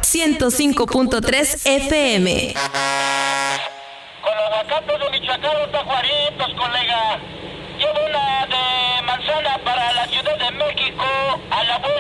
105.3 FM. Con los aguacates de Michoacán, los tajuaritos, colega. Llevo una de manzana para la Ciudad de México, a la